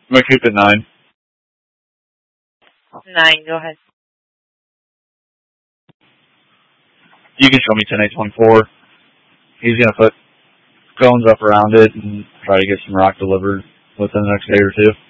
I'm gonna keep it 9. 9, go ahead. You can show me 10-8-24. He's gonna put cones up around it and try to get some rock delivered within the next day or two.